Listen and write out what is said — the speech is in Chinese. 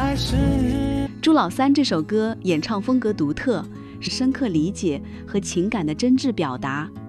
朱老三这首歌演唱风格独特，是深刻理解和情感的真挚表达，